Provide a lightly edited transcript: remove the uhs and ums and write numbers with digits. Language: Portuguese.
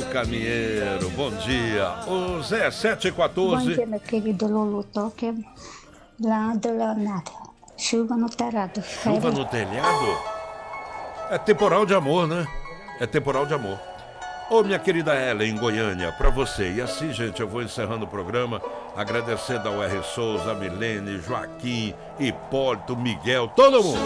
caminheiro, bom dia. O Zé, 7h14. Bom dia, meu querido Lulu Toque, lá do Leonardo. Chuva no telhado. Chuva no telhado? É temporal de amor, né? É temporal de amor. Ô, minha querida Ellen, em Goiânia, pra você. E assim, gente, eu vou encerrando o programa, agradecendo ao R. Souza, a Milene, Joaquim, Hipólito, Miguel, todo mundo.